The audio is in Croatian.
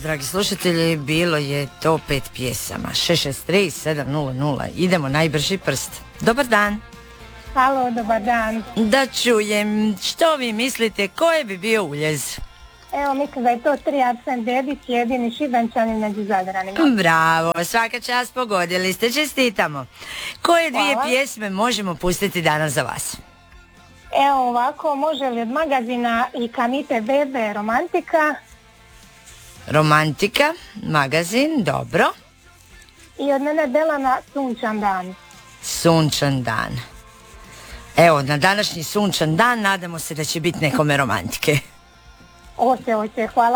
dragi slušatelji, bilo je to 5 pjesama. 663-700. Idemo najbrži prst. Dobar dan. Halo, dobar dan. Da čujem, što vi mislite, koje bi bio uljez? Evo, mislim da je to 3 Arsen Dedić, jedini Šibenčanin među Zadranima. Bravo, svaka čast, pogodili ste, čestitamo. Koje dvije pjesme možemo pustiti danas za vas? Evo ovako, može li od magazina i Kamite Bebe Romantika? Romantika, magazin, dobro. I od mene Delana Sunčan dan. Sunčan dan. Evo, na današnji sunčan dan nadamo se da će biti nekome romantike. Oće, hvala.